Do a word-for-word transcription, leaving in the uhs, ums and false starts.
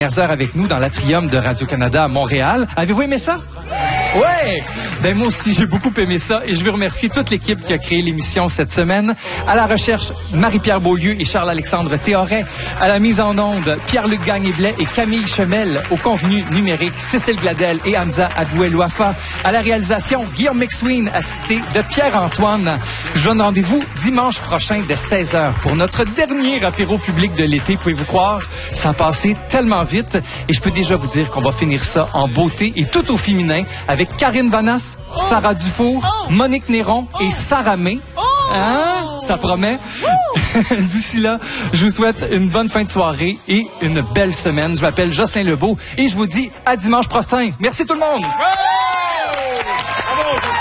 heures avec nous dans l'Atrium de Radio-Canada à Montréal. Avez-vous aimé ça? Ouais! Ben moi aussi, j'ai beaucoup aimé ça et je veux remercier toute l'équipe qui a créé l'émission cette semaine. À la recherche, Marie-Pierre Beaulieu et Charles-Alexandre Théoret. À la mise en onde, Pierre-Luc Gagné-Blais et Camille Chemel. Au contenu numérique, Cécile Gladel et Hamza Abouel-Ouafa. À la réalisation, Guillaume McSween, assisté de Pierre-Antoine. Je vous donne rendez-vous dimanche prochain dès seize heures pour notre dernier apéro public de l'été. Pouvez-vous croire? Ça a passé tellement vite et je peux déjà vous dire qu'on va finir ça en beauté et tout au féminin avec Karine Vanasse, oh! Sarah Dufour, oh! Monique Néron oh! et Sarah May. Oh! Hein? Ça promet. D'ici là, je vous souhaite une bonne fin de soirée et une belle semaine. Je m'appelle Jocelyn Lebeau et je vous dis à dimanche prochain. Merci tout le monde! Ouais! Bravo!